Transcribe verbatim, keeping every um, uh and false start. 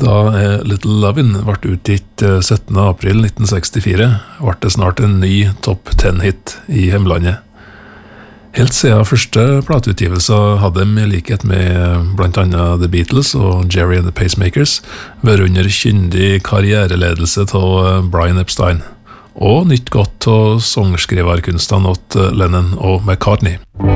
Da Little Lovin' ble utgitt syttende april nitten sekstifire, ble det snart en ny topp ti-hit i hjemlandet. Helt siden første plateutgivelse hadde de, i likhet med blant annet The Beatles og Jerry and the Pacemakers, vært under kyndig karriereledelse av Brian Epstein, og nytt godt av sangskriverkunstene åt Lennon og McCartney.